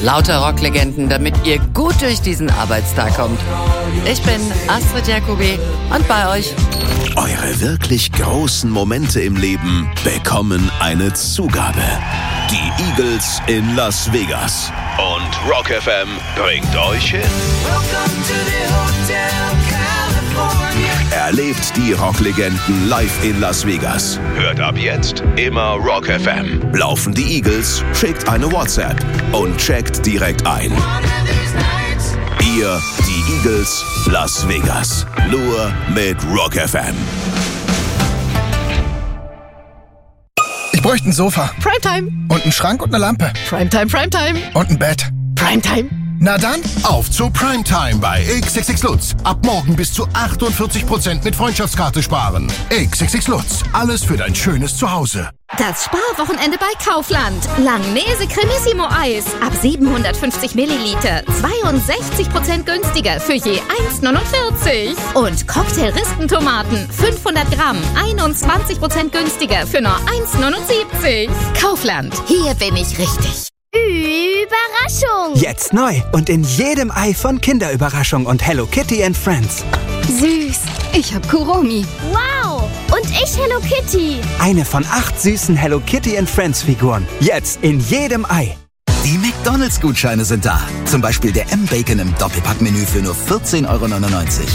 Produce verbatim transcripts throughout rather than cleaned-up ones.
Lauter Rocklegenden, damit ihr gut durch diesen Arbeitstag kommt. Ich bin Astrid Jacobi und bei euch. Eure wirklich großen Momente im Leben bekommen eine Zugabe. Die Eagles in Las Vegas. Und Rock F M bringt euch hin. Erlebt die Rocklegenden live in Las Vegas. Hört ab jetzt immer Rock F M. Laufen die Eagles, schickt eine WhatsApp und checkt direkt ein. Ihr, die Eagles, Las Vegas. Nur mit Rock F M. Ich bräuchte ein Sofa. Primetime. Und einen Schrank und eine Lampe. Primetime, Primetime. Und ein Bett. Primetime. Na dann, auf zu Primetime bei X X X Lutz. Ab morgen bis zu achtundvierzig Prozent mit Freundschaftskarte sparen. X X X Lutz. Alles für dein schönes Zuhause. Das Sparwochenende bei Kaufland. Langnese Cremissimo Eis. Ab siebenhundertfünfzig Milliliter. zweiundsechzig Prozent günstiger für je eins neunundvierzig. Und Cocktail-Rispentomaten. fünfhundert Gramm. einundzwanzig Prozent günstiger für nur eins neunundsiebzig. Kaufland. Hier bin ich richtig. Überraschung! Jetzt neu und in jedem Ei von Kinderüberraschung und Hello Kitty and Friends. Süß. Ich hab Kuromi. Wow. Und ich Hello Kitty. Eine von acht süßen Hello Kitty and Friends Figuren. Jetzt in jedem Ei. Die McDonalds-Gutscheine sind da. Zum Beispiel der M-Bacon im Doppelpack-Menü für nur vierzehn Euro neunundneunzig.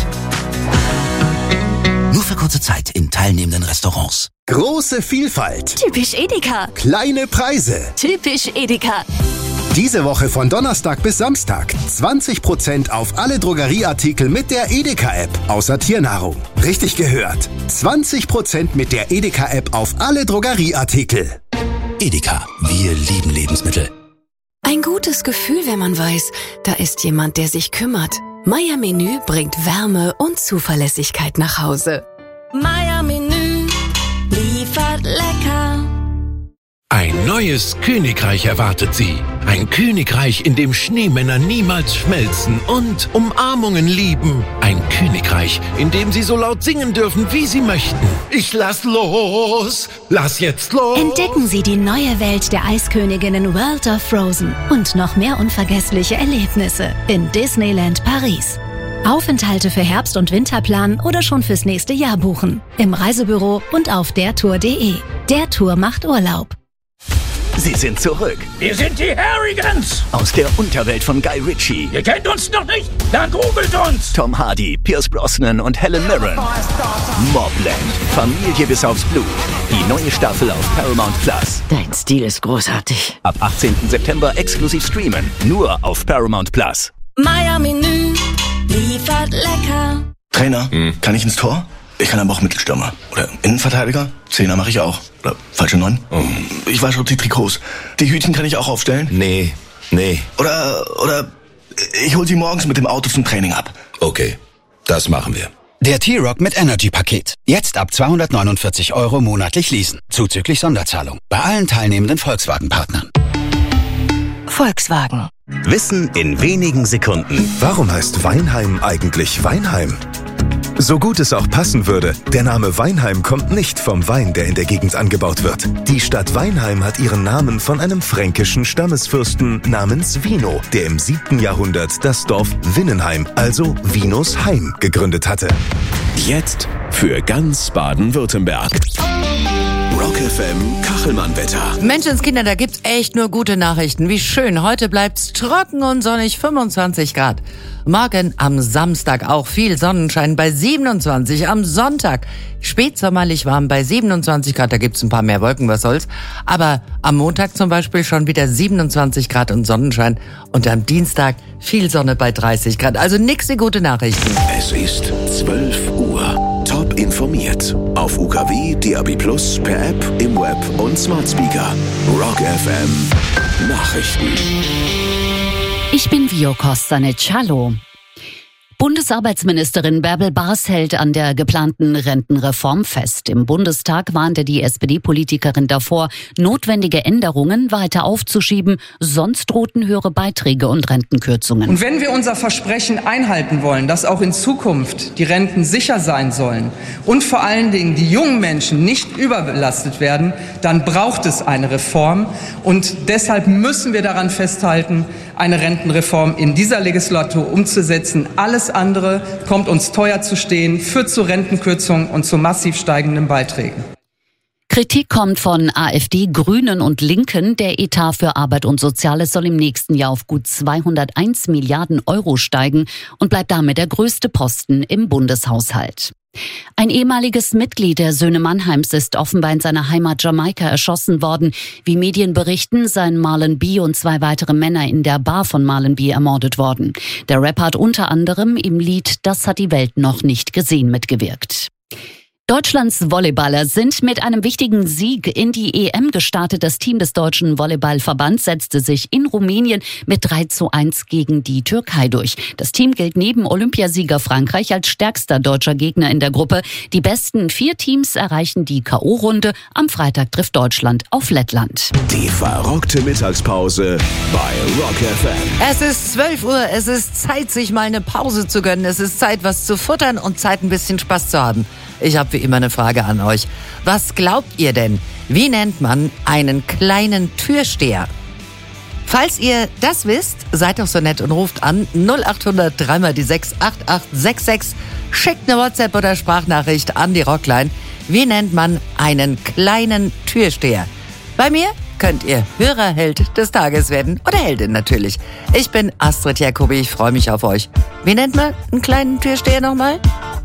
Nur für kurze Zeit in teilnehmenden Restaurants. Große Vielfalt. Typisch Edeka. Kleine Preise. Typisch Edeka. Diese Woche von Donnerstag bis Samstag zwanzig Prozent auf alle Drogerieartikel mit der Edeka-App, außer Tiernahrung. Richtig gehört. zwanzig Prozent mit der Edeka-App auf alle Drogerieartikel. Edeka, wir lieben Lebensmittel. Ein gutes Gefühl, wenn man weiß, da ist jemand, der sich kümmert. Meier Menü bringt Wärme und Zuverlässigkeit nach Hause. Meier Menü liefert lecker. Ein neues Königreich erwartet Sie. Ein Königreich, in dem Schneemänner niemals schmelzen und Umarmungen lieben. Ein Königreich, in dem Sie so laut singen dürfen, wie Sie möchten. Ich lass los, lass jetzt los. Entdecken Sie die neue Welt der Eisköniginnen World of Frozen und noch mehr unvergessliche Erlebnisse in Disneyland Paris. Aufenthalte für Herbst- und Winter planen oder schon fürs nächste Jahr buchen. Im Reisebüro und auf dertour punkt de. Der Tour macht Urlaub. Sie sind zurück. Wir sind die Harrigans. Aus der Unterwelt von Guy Ritchie. Ihr kennt uns noch nicht? Dann googelt uns. Tom Hardy, Pierce Brosnan und Helen Mirren. Mobland. Familie bis aufs Blut. Die neue Staffel auf Paramount Plus. Dein Stil ist großartig. Ab achtzehnten September exklusiv streamen. Nur auf Paramount Plus. Meier Menü liefert lecker. Trainer, hm. kann ich ins Tor? Ich kann aber auch Mittelstürmer. Oder Innenverteidiger. Zehner mache ich auch. Oder falsche Neun. Oh. Ich wasche die Trikots. Die Hütchen kann ich auch aufstellen. Nee, nee. Oder, oder ich hol sie morgens mit dem Auto zum Training ab. Okay, das machen wir. Der T-Rock mit Energy-Paket. Jetzt ab zweihundertneunundvierzig Euro monatlich leasen. Zuzüglich Sonderzahlung. Bei allen teilnehmenden Volkswagen-Partnern. Volkswagen. Wissen in wenigen Sekunden. Warum heißt Weinheim eigentlich Weinheim? So gut es auch passen würde, der Name Weinheim kommt nicht vom Wein, der in der Gegend angebaut wird. Die Stadt Weinheim hat ihren Namen von einem fränkischen Stammesfürsten namens Wino, der im siebten Jahrhundert das Dorf Winnenheim, also Vinos Heim, gegründet hatte. Jetzt für ganz Baden-Württemberg. Rock F M Kachelmann-Wetter. Menschenskinder, da gibt's echt nur gute Nachrichten. Wie schön, heute bleibt's trocken und sonnig, fünfundzwanzig Grad. Morgen am Samstag auch viel Sonnenschein bei siebenundzwanzig. Am Sonntag spätsommerlich warm bei siebenundzwanzig Grad. Da gibt's ein paar mehr Wolken, was soll's. Aber am Montag zum Beispiel schon wieder siebenundzwanzig Grad und Sonnenschein. Und am Dienstag viel Sonne bei dreißig Grad. Also nix wie gute Nachrichten. Es ist zwölf Uhr. Top informiert. Auf U K W, D A B Plus, per App, im Web und Smart Speaker. Rock F M Nachrichten. Ich bin Vio Kostanic. Hallo. Bundesarbeitsministerin Bärbel Bas hält an der geplanten Rentenreform fest. Im Bundestag warnte die S P D-Politikerin davor, notwendige Änderungen weiter aufzuschieben, sonst drohten höhere Beiträge und Rentenkürzungen. Und wenn wir unser Versprechen einhalten wollen, dass auch in Zukunft die Renten sicher sein sollen und vor allen Dingen die jungen Menschen nicht überbelastet werden, dann braucht es eine Reform. Und deshalb müssen wir daran festhalten, eine Rentenreform in dieser Legislatur umzusetzen. Alles andere kommt uns teuer zu stehen, führt zu Rentenkürzungen und zu massiv steigenden Beiträgen. Kritik kommt von AfD, Grünen und Linken. Der Etat für Arbeit und Soziales soll im nächsten Jahr auf gut zweihunderteins Milliarden Euro steigen und bleibt damit der größte Posten im Bundeshaushalt. Ein ehemaliges Mitglied der Söhne Mannheims ist offenbar in seiner Heimat Jamaika erschossen worden. Wie Medien berichten, seien Marlon B. und zwei weitere Männer in der Bar von Marlon B. ermordet worden. Der Rapper hat unter anderem im Lied "Das hat die Welt noch nicht gesehen" mitgewirkt. Deutschlands Volleyballer sind mit einem wichtigen Sieg in die E M gestartet. Das Team des Deutschen Volleyballverbands setzte sich in Rumänien mit drei zu eins gegen die Türkei durch. Das Team gilt neben Olympiasieger Frankreich als stärkster deutscher Gegner in der Gruppe. Die besten vier Teams erreichen die K O-Runde. Am Freitag trifft Deutschland auf Lettland. Die verrückte Mittagspause bei Rock F M. Es ist zwölf Uhr, es ist Zeit, sich mal eine Pause zu gönnen. Es ist Zeit, was zu futtern und Zeit, ein bisschen Spaß zu haben. Ich habe wie immer eine Frage an euch. Was glaubt ihr denn? Wie nennt man einen kleinen Türsteher? Falls ihr das wisst, seid doch so nett und ruft an null acht hundert drei mal die sechs acht acht sechs sechs. Schickt eine WhatsApp oder Sprachnachricht an die Rockline. Wie nennt man einen kleinen Türsteher? Bei mir könnt ihr Hörerheld des Tages werden oder Heldin natürlich. Ich bin Astrid Jacobi, ich freue mich auf euch. Wie nennt man einen kleinen Türsteher nochmal?